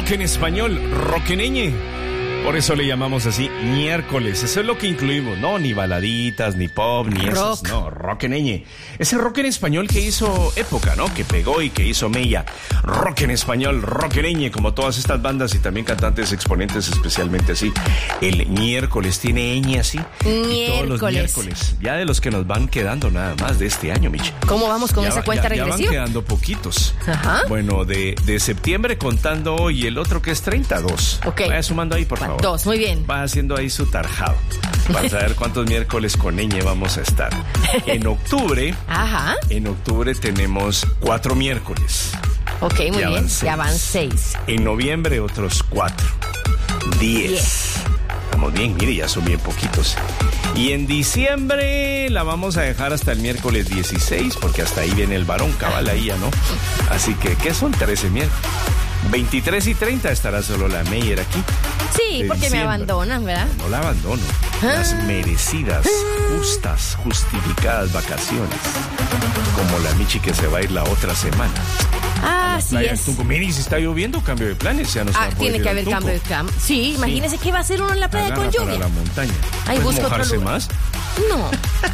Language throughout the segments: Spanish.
rock en español, roqueneñe. Por eso le llamamos así miércoles. Eso es lo que incluimos, no ni baladitas, ni pop, ni esas, no, roqueneñe. Ese rock en español que hizo época, ¿no? Que pegó y que hizo mella. Rock en español, roqueneñe, como todas estas bandas y también cantantes exponentes especialmente así. El miércoles tiene ñ así. Miércoles. Y todos los miércoles. Ya de los que nos van quedando nada más de este año, Michi. ¿Cómo vamos con esa cuenta regresiva? Ya van quedando poquitos. Ajá. Bueno, de septiembre contando hoy el otro que es 32. Ok. Vaya sumando ahí, por favor. 2, muy bien. Va haciendo ahí su tarjado para saber cuántos miércoles con ñ vamos a estar. En octubre, Ajá. en octubre tenemos 4 miércoles. Ok, muy Ya bien. van 6. Ya van 6. En noviembre otros 4. 10. Estamos bien, mire, ya son bien poquitos. Y en diciembre la vamos a dejar hasta el miércoles 16, porque hasta ahí viene el varón, cabal, ahí ya no. Así que, ¿qué son 13 miércoles? 23 y 30 estará solo la Meyer aquí. Sí, de porque diciembre. me abandonan, ¿verdad? No la abandono. Las merecidas, justas, justificadas vacaciones. Como la Michi que se va a ir la otra semana. Ah, sí Playa del es. Tunco. Mire, si está lloviendo, cambio de planes. Ya no se va a poder Tiene ir que al haber Tunco. cambio de campo. Sí, imagínese qué va a hacer uno en la playa Agarra con para lluvia. la montaña. Ay, ¿Puedes busca otro mojarse lugar. más? No,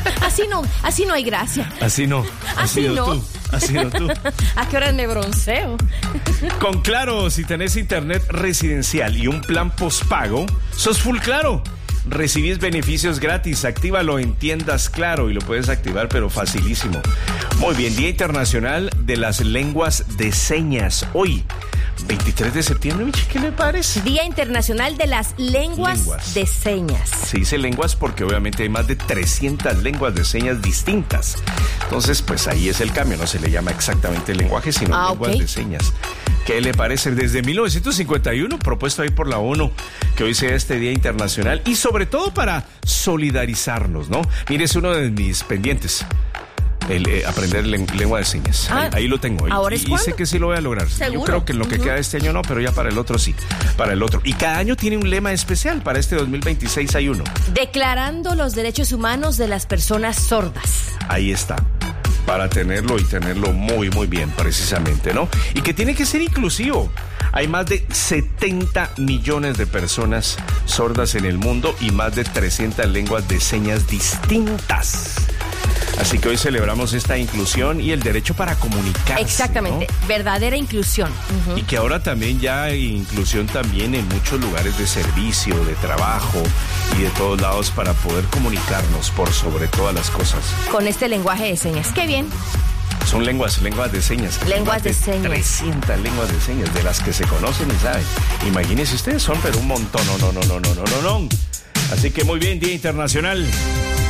así no hay gracia. Así no. Has Así sido no. tú. Has sido tú. ¿A qué horas me bronceo? Con Claro, si tenés internet residencial y un plan postpago, sos full Claro. Recibís beneficios gratis, actívalo en tiendas Claro y lo puedes activar pero facilísimo. Muy bien, Día Internacional de las Lenguas de Señas. Hoy, 23 de septiembre, Michi, ¿qué le parece? Día Internacional de las Lenguas de Señas. Se dice lenguas porque obviamente hay más de 300 lenguas de señas distintas. Entonces, pues ahí es el cambio, no se le llama exactamente lenguaje, sino lenguas de señas. ¿Qué le parece? Desde 1951, propuesto ahí por la ONU, que hoy sea este Día Internacional y sobre todo para solidarizarnos, ¿no? Mire, es uno de mis pendientes. Aprender lengua de señas. Ahí lo tengo. ¿Ahora es y sé que sí lo voy a lograr. ¿Seguro? Yo creo que en lo que queda de este año no, pero ya para el otro sí. Para el otro. Y cada año tiene un lema especial. Para este 2026 hay uno. Declarando los derechos humanos de las personas sordas. Ahí está. Para tenerlo y tenerlo muy, muy bien, precisamente, ¿no? Y que tiene que ser inclusivo. Hay más de 70 millones de personas sordas en el mundo y más de 300 lenguas de señas distintas. Así que hoy celebramos esta inclusión y el derecho para comunicarse. Exactamente, ¿no? Verdadera inclusión. Y que ahora también ya hay inclusión también en muchos lugares de servicio, de trabajo y de todos lados para poder comunicarnos por sobre todas las cosas. Con este lenguaje de señas. ¡Qué bien! Son lenguas de señas. Lenguas de señas. 300 lenguas de señas, de las que se conocen y saben. Imagínense ustedes, son pero un montón, no. Así que muy bien, Día Internacional